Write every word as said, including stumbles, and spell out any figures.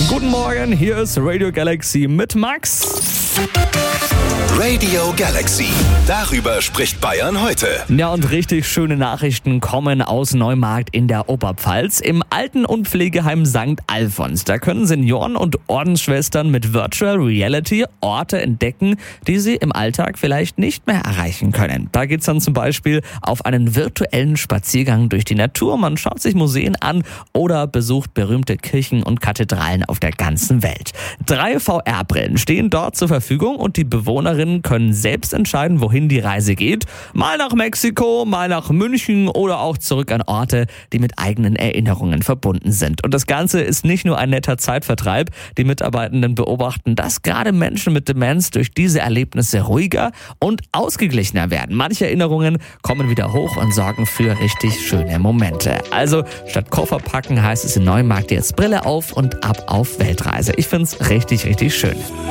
Guten Morgen, hier ist Radio Galaxy mit Max. Radio Galaxy. Darüber spricht Bayern heute. Ja, und richtig schöne Nachrichten kommen aus Neumarkt in der Oberpfalz. Im Alten- und Pflegeheim Sankt Alfons. Da können Senioren und Ordensschwestern mit Virtual Reality Orte entdecken, die sie im Alltag vielleicht nicht mehr erreichen können. Da geht's dann zum Beispiel auf einen virtuellen Spaziergang durch die Natur. Man schaut sich Museen an oder besucht berühmte Kirchen und Kathedralen auf der ganzen Welt. Drei V R-Brillen stehen dort zur Verfügung und die Bewohnerinnen können selbst entscheiden, wohin die Reise geht. Mal nach Mexiko, mal nach München oder auch zurück an Orte, die mit eigenen Erinnerungen verbunden sind. Und das Ganze ist nicht nur ein netter Zeitvertreib. Die Mitarbeitenden beobachten, dass gerade Menschen mit Demenz durch diese Erlebnisse ruhiger und ausgeglichener werden. Manche Erinnerungen kommen wieder hoch und sorgen für richtig schöne Momente. Also statt Koffer packen heißt es in Neumarkt jetzt Brille auf und ab auf Weltreise. Ich find's richtig, richtig schön.